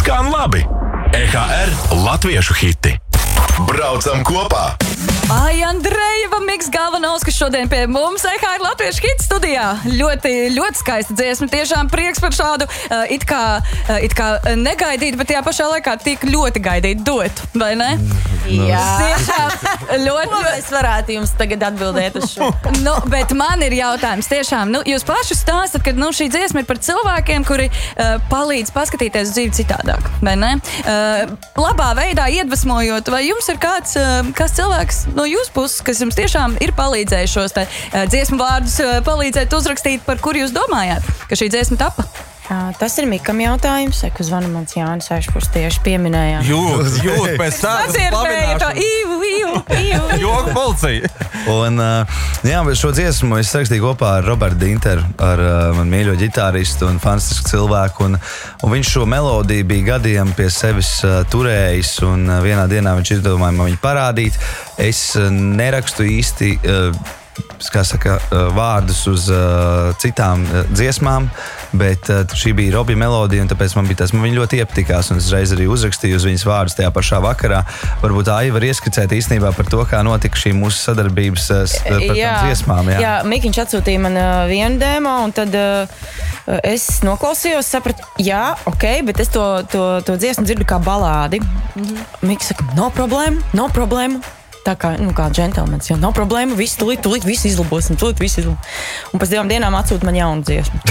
Skan labi! EHR latviešu hiti. Braucam kopā! Ai, Andrejeva, Miks Galvanovs, kas šodien pie mums EHR latviešu hit studijā. Ļoti, ļoti skaista dziesma. Tiešām prieks par šādu it kā negaidīt, bet tajā pašā laikā tik ļoti gaidīt duetu, vai ne? Jā. Tiešām ļoti. Es varētu jums tagad atbildēt uz šo. Bet man ir jautājums tiešām. Jūs paši stāstat, ka šī dziesma ir par cilvēkiem, kuri palīdz paskatīties uz dzīvi citādāk, vai ne? Labā veidā iedvesmojot, vai jums ir kāds cilvēks no jūsu puses, kas jums tiešām ir palīdzējis šos dziesmu vārdus palīdzēt uzrakstīt, par kuru jūs domājāt, ka šī dziesma tapa? Tas ir Mikam jautājums, ko zvana mans Jānis Aišpurs tieši pieminējām. Jūt pēc tādas Sadzirdēju Joku policija. Un, jā, šo dziesmu es rakstīju kopā ar Robertu Dinteru, ar manu mīļo ģitāristu un fantastisku cilvēku. Un viņš šo melodiju bija gadiem pie sevis turējis, un vienā dienā viņš izdomāja man viņu parādīt. Es nerakstu īsti vārdus uz citām dziesmām, bet šī bija Robija melodija, un tāpēc man viņa ļoti iepatikās, un es reiz arī uzrakstīju uz viņas vārdus tajā pašā vakarā. Varbūt Aija var ieskicēt īstenībā par to, kā notika šī mūsu sadarbības par tām dziesmām. Jā, Mikiņš atsūtīja man vienu demo, un tad es noklausījos, sapratu, jā, ok, bet es to dziesmu dzirdu kā balādi. Miks saka, no problēmu. Tā kā džentelmens, jau nav problēma, tūlīt visu izlabosim, Un pēc 2 dienām atsūta man jaunu dziesmu.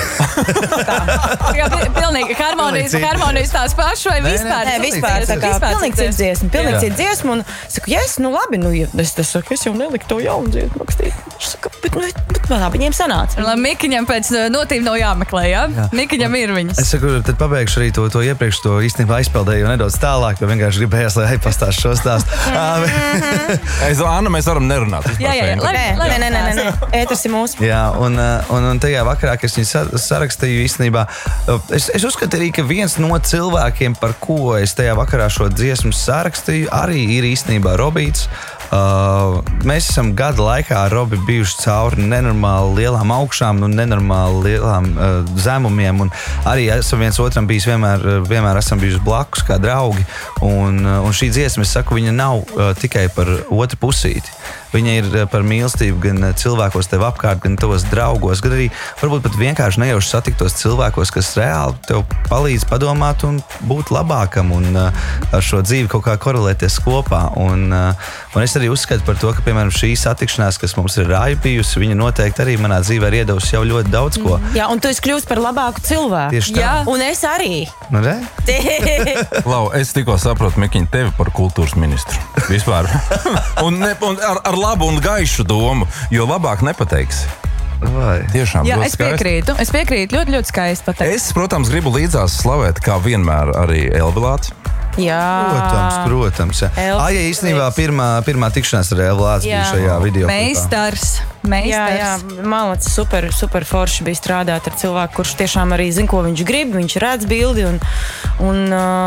Pilnīgi harmonijas tās pašu vai vispār? Nē, vispār, tā kā pilnīgi cita dziesma, un saku, labi, es saku, es jau neliku to jaunu dziesmu rakstīt. Viņš saka, bet labi, viņiem sanāca. Labi, Mikiņam pēc notīm nav jāmeklē, jā? Mikiņam ir viņas. Es saku, tad pabeigšu arī to iepriekš, to īstenībā aizpildēju nedaudz tālāk, jo vienkārši gribējās, lai pastāst šo stāstu. Anna, mēs varam nerunāt. Jā, Nē. Ēters ir mūsu. Jā, un tajā vakarā, kad es viņu sarakstīju īstenībā, es uzskatu arī, ka viens no cilvēkiem, par ko es tajā vakarā šo dziesmu sarakstīju, arī ir īstenībā Robīts. Mēs esam gada laikā ar Robi bijuši cauri nenormāli lielām augšām un nenormāli lielām zemumiem, un arī esam viens otram bijis vienmēr esam bijuši blakus kā draugi, un šī dziesma, es saku, viņa nav tikai par otru pusīti. Viņa ir par mīlestību gan cilvēkos tev apkārt, gan tavos draugos, gan arī varbūt pat vienkārši nejauši satiktos cilvēkos, kas reāli tev palīdz padomāt un būt labākam un ar šo dzīvi kaut kā korelēties kopā. Un es arī uzskatu par to, ka, piemēram, šī satikšanās, kas mums ir Rāja bijusi, viņa noteikti arī manā dzīvē ir iedevusi jau ļoti daudz ko. Jā, un tu esi kļūst par labāku cilvēku. Tieši tā. Jā. Un es arī. Nu, re? Lau, es tikko saprotu, Mikiņ, tevi par kultūras ministru. Vispār. un ar labu un gaišu domu, jo labāk nepateiksi. Vai? Tiešām, jā, es piekrītu, ļoti, ļoti skaisti pateikt. Es, protams, gribu līdzās slavēt, kā vienmēr, arī Elvilāts. Jā. Protams. Aija īstenībā pirmā tikšanās ar Elvilāts bija šajā video. Meistars. Jā, malacis super forši bija strādāt ar cilvēku, kurš tiešām arī zina, ko viņš grib, viņš redz bildi un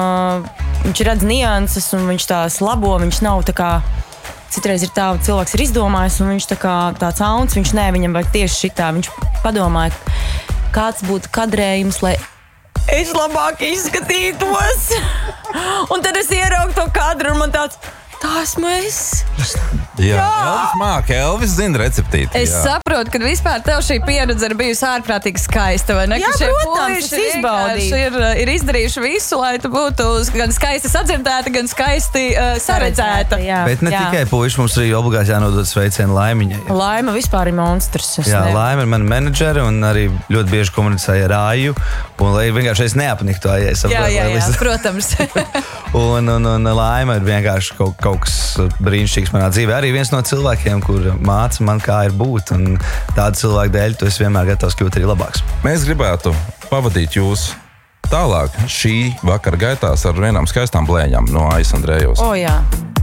viņš redz nianses un viņš tās labo, viņš nav tā kā citreiz ir tā, cilvēks ir izdomājis un viņš tāds auns, viņam vajag tieši šitā, viņš padomāja, kāds būtu kadrējums, lai es labāk izskatītos. Un tad es ieraugu to kadru un man tāds, tā esmu es. Jā. Elvis māka, Elvis zina receptīti. Es saprotu, ka vispār tev šī pieredze ir bijusi ārprātīgi skaista, vai ne? Jā, protams, es izbaudīju. Ir izdarījuši visu, lai tu būtu gan skaisti sadzirdēta, gan skaisti saredzēta. Bet ne tikai puiši, mums arī obligāti jānodod sveicienu Laimiņai. Laima vispār ir monstrs. Laima ir mana menedžere un arī ļoti bieži komunicēja ar Āju, un lai vienkārši es neapniktu Ājai. Jā, protams. un Laima ir vienkārši kaut kas brīnišķīgs manā dzīvē. Arī viens no cilvēkiem, kur māca man, kā ir būt, un tādu cilvēku dēļ tu esi vienmēr gatavs kļūt arī labāks. Mēs gribētu pavadīt jūs tālāk šī vakara gaitās ar vienām skaistām blēņām no Aijas Andrejevas. Jā.